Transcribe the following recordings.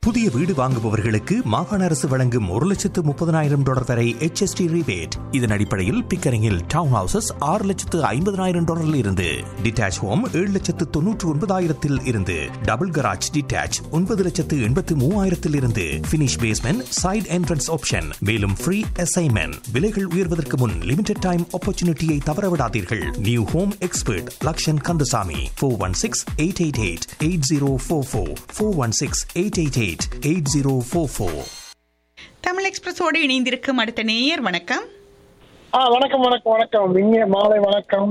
புதிய வீடு வாங்குபவர்களுக்கு மாகாண அரசு வழங்கும் $1,30,000 வரை HST rebate. இதன் அடிப்படையில் பிக்கரிங்கில் டவுன் ஹவுசஸ் $6,50,000 இருந்து, டிட்டாச் ஹோம் $7,99,000 இருந்து, டபுள் கராஜ் டிட்டாச் $9,83,000 இருந்து, finish basement side entrance option. மேலும் ஃப்ரீ அசைன்மெண்ட். விலைகள் உயர்வதற்கு முன் லிமிடெட் டைம் ஆப்பர்ச்சுனிட்டியை தவறவிடாதீர்கள். New home expert Lakshan Kandasamy 416-888-8044 416-888-8044. Tamil எக்ஸ்பிரஸோடு இணைந்திருக்கும் அடுத்த நேயர். வணக்கம். வணக்கம் வணக்கம் வணக்கம். இங்கே மாலை வணக்கம்.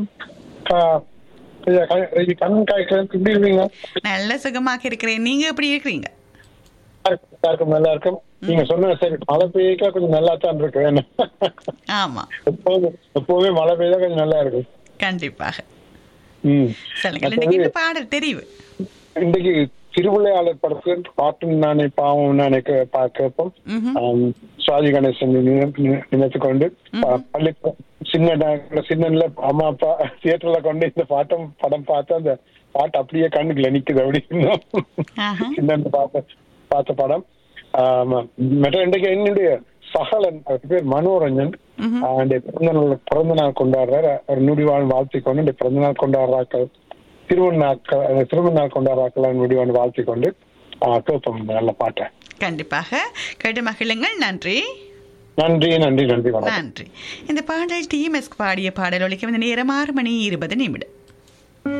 எப்படி இருக்கீங்க? நல்ல சுகமாக இருக்கிறேன். நீங்க எப்படி இருக்கிறீங்க? நல்லா இருக்கும். நீங்க சொன்ன சரி, மழை பெய்ய கொஞ்சம் நல்லா தான் இருக்கு. ஆமா, எப்பவுமே மழை பெய்தா கொஞ்சம் நல்லா இருக்கு. கண்டிப்பாக. சொல்லுங்கள், இன்னைக்கு இந்த பாடல் தெரிவு. இன்றைக்கு திருவிளையாளர் படத்துக்கு பாட்டும் நானே பாவம் நானே கேட்போம். சுவாதி கணேசன் நினைத்து கொண்டு பள்ளி சின்னல அம்மா அப்பா தியேட்டர்ல கொண்டு இந்த படம் பார்த்து அந்த பாட்டு அப்படியே கண்ணுக்குள்ள நிக்குது. அப்படின்னு சின்ன பார்த்த படம். இன்றைக்கு என்னுடைய சகலன் பேர் மனோரஞ்சன் பிறந்த நாள் கொண்டாடுறாரு. ஒரு நுடிவான் வாழ்த்தி கொண்டு பிறந்த நாள் கொண்டாடுறாக்கள், திருமணநாள் கொண்டாடுறாக்கள் நுடிவான் வாழ்த்தி கொண்டு கேட்போம் நல்ல பாட்டை. கண்டிப்பாக கேட்டு மகிழுங்கள். நன்றி நன்றி நன்றி நன்றி நன்றி. இந்த பாடல் TMS பாடிய பாடல் ஒலிக்க நேரம் 6:20.